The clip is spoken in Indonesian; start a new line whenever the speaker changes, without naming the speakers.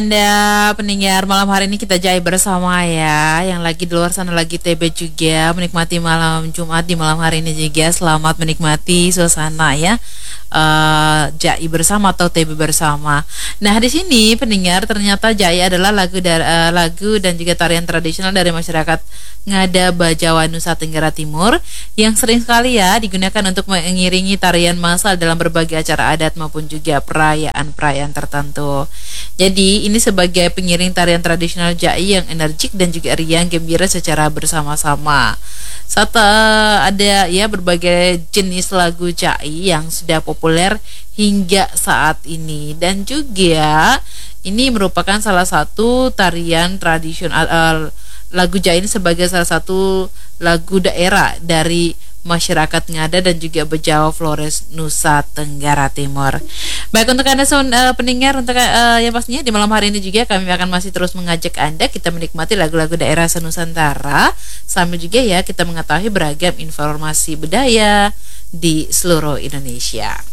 Anda pendengar, malam hari ini kita jai bersama ya. Yang lagi di luar sana lagi TB juga menikmati malam Jumat di malam hari ini juga. Selamat menikmati suasana ya. Jai bersama atau TB bersama. Nah, di sini pendengar, ternyata jai adalah lagu dan juga tarian tradisional dari masyarakat Ngada Bajawa Nusa Tenggara Timur yang sering sekali ya digunakan untuk mengiringi tarian massal dalam berbagai acara adat maupun juga perayaan-perayaan tertentu. Jadi ini sebagai pengiring tarian tradisional jai yang energik dan juga riang gembira secara bersama-sama. Ada ya berbagai jenis lagu jai yang sudah populer hingga saat ini, dan juga ini merupakan salah satu tarian tradisional. Lagu jai ini sebagai salah satu lagu daerah dari masyarakat Ngada dan juga Bejawa Flores Nusa Tenggara Timur. Baik, untuk Anda pendengar, untuk yang pastinya di malam hari ini juga kami akan masih terus mengajak Anda kita menikmati lagu-lagu daerah senusantara, sambil juga ya kita mengetahui beragam informasi budaya di seluruh Indonesia.